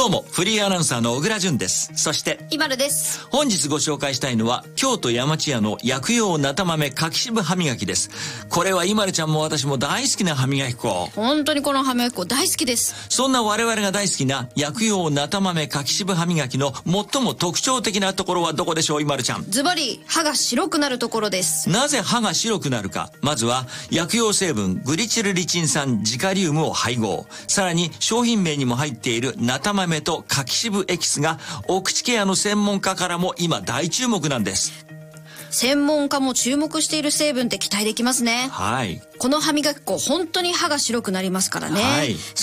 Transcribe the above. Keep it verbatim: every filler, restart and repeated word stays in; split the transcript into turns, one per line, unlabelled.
どうもフリーアナウンサーの小倉淳です。そして
イバルです。
本日ご紹介したいのは京都山千屋の薬用なた豆柿渋歯磨きです。これはイマルちゃんも私も大好きな歯磨き粉。
本当にこの歯磨き粉大好きです。
そんな我々が大好きな薬用なた豆柿渋歯磨きの最も特徴的なところはどこでしょう、イマルちゃん。
ズバリ歯が白くなるところです。
なぜ歯が白くなるか。まずは薬用成分グリチルリチン酸ジカリウムを配合、さらに商品名にも入っているなた豆と柿渋エキスがお口ケアの専門家からも今大注目なんです。
専門家も注目している成分って期待できますね。
はい。
この歯磨き粉本当に歯が白くなりますからね。
はい。